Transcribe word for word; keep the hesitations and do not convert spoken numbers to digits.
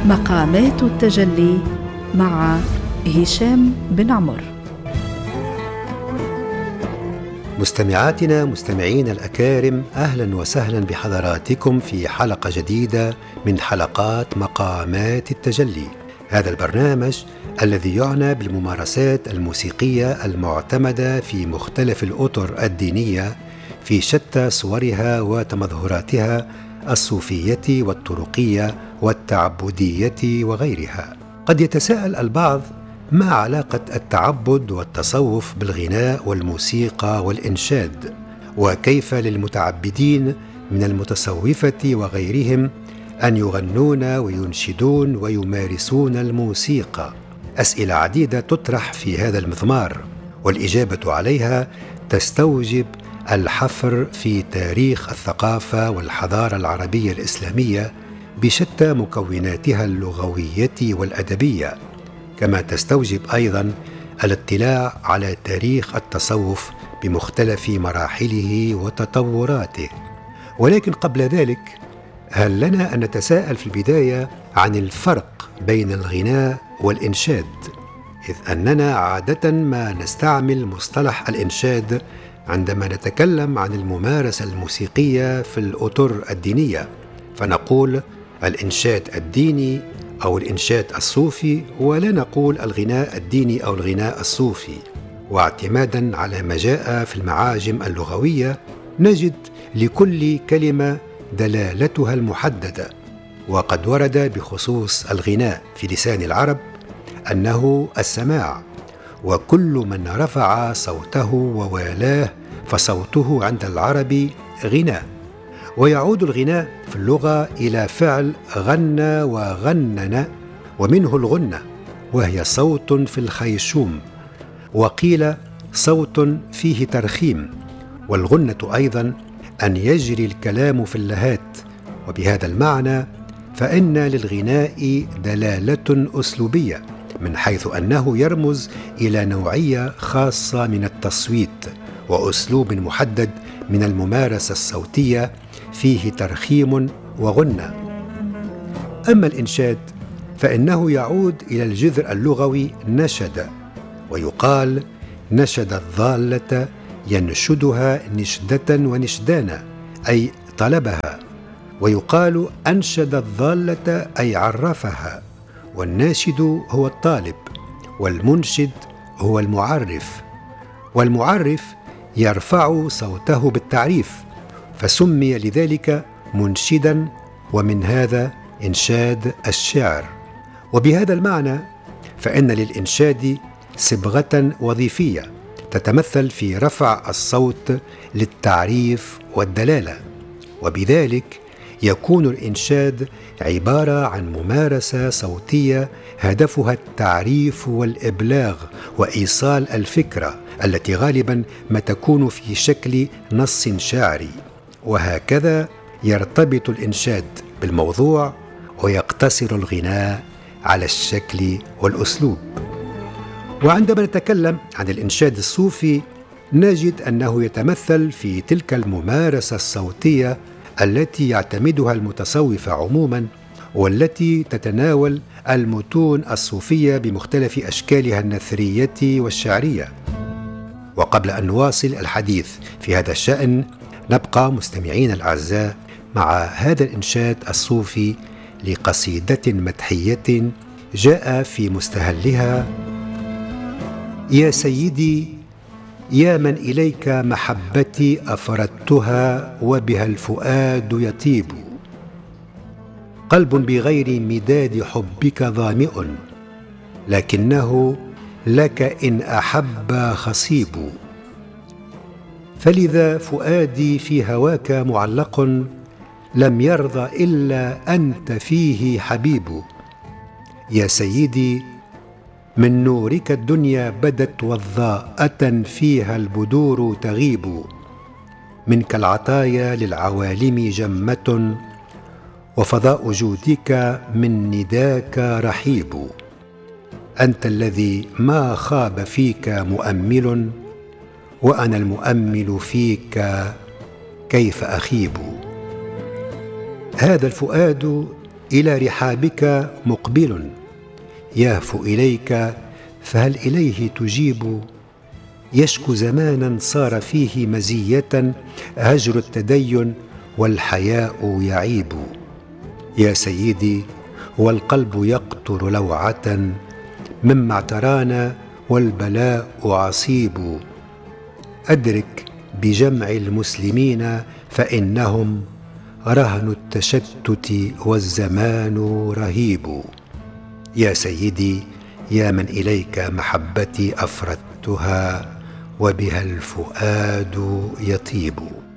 مقامات التجلي مع هشام بن عمر. مستمعاتنا مستمعين الأكارم، أهلا وسهلا بحضراتكم في حلقة جديدة من حلقات مقامات التجلي. هذا البرنامج الذي يعنى بالممارسات الموسيقية المعتمدة في مختلف الأطر الدينية في شتى صورها وتمظهراتها الصوفية والطرقية والتعبدية وغيرها. قد يتساءل البعض: ما علاقة التعبد والتصوف بالغناء والموسيقى والإنشاد؟ وكيف للمتعبدين من المتصوفة وغيرهم أن يغنون وينشدون ويمارسون الموسيقى؟ أسئلة عديدة تطرح في هذا المضمار، والإجابة عليها تستوجب الحفر في تاريخ الثقافة والحضارة العربية الإسلامية بشتى مكوناتها اللغوية والأدبية، كما تستوجب أيضا الاطلاع على تاريخ التصوف بمختلف مراحله وتطوراته. ولكن قبل ذلك، هل لنا أن نتساءل في البداية عن الفرق بين الغناء والإنشاد، إذ أننا عادة ما نستعمل مصطلح الإنشاد عندما نتكلم عن الممارسة الموسيقية في الأطر الدينية، فنقول الإنشاد الديني أو الإنشاد الصوفي، ولا نقول الغناء الديني أو الغناء الصوفي. واعتمادا على ما جاء في المعاجم اللغوية، نجد لكل كلمة دلالتها المحددة. وقد ورد بخصوص الغناء في لسان العرب أنه السماع، وكل من رفع صوته ووالاه فصوته عند العرب غناء. ويعود الغناء في اللغة إلى فعل غنى وغنن، ومنه الغنة، وهي صوت في الخيشوم، وقيل صوت فيه ترخيم. والغنة أيضا أن يجري الكلام في اللهات. وبهذا المعنى فإن للغناء دلالة أسلوبية، من حيث أنه يرمز إلى نوعية خاصة من التصويت وأسلوب محدد من الممارسة الصوتية فيه ترخيم وغنة. أما الإنشاد فإنه يعود إلى الجذر اللغوي نشد، ويقال نشد الضالة ينشدها نشدة ونشدانا، أي طلبها. ويقال أنشد الضالة أي عرفها. والناشد هو الطالب، والمنشد هو المعرف. والمعرف يرفع صوته بالتعريف، فسمي لذلك منشدا، ومن هذا إنشاد الشعر. وبهذا المعنى فإن للإنشاد صبغة وظيفية تتمثل في رفع الصوت للتعريف والدلالة، وبذلك يكون الإنشاد عبارة عن ممارسة صوتية هدفها التعريف والإبلاغ وإيصال الفكرة، التي غالبا ما تكون في شكل نص شعري. وهكذا يرتبط الإنشاد بالموضوع، ويقتصر الغناء على الشكل والأسلوب. وعندما نتكلم عن الإنشاد الصوفي، نجد أنه يتمثل في تلك الممارسة الصوتية التي يعتمدها المتصوفة عموما، والتي تتناول المتون الصوفية بمختلف أشكالها النثرية والشعرية. وقبل أن نواصل الحديث في هذا الشأن، نبقى مستمعين الأعزاء مع هذا الإنشاد الصوفي لقصيدة مدحية جاء في مستهلها: يا سيدي، يا من إليك محبتي أفردتها وبها الفؤاد يطيب، قلب بغير مداد حبك ظامئ، لكنه لك إن أحب خصيب. فلذا فؤادي في هواك معلق، لم يرضى إلا أنت فيه حبيب. يا سيدي، من نورك الدنيا بدت وضاءة فيها البدور تغيب، منك العطايا للعوالم جمة، وفضاء جودك من نداك رحيب. أنت الذي ما خاب فيك مؤمل، وأنا المؤمل فيك كيف أخيب. هذا الفؤاد إلى رحابك مقبل، يهفو إليك فهل إليه تجيب؟ يشكو زمانا صار فيه مزية هجر التدين والحياء يعيب. يا سيدي والقلب يقطر لوعة مما اعترانا والبلاء عصيب. أدرك بجمع المسلمين فإنهم رهن التشتت والزمان رهيب. يا سيدي يا من إليك محبتي أفردتها وبها الفؤاد يطيب.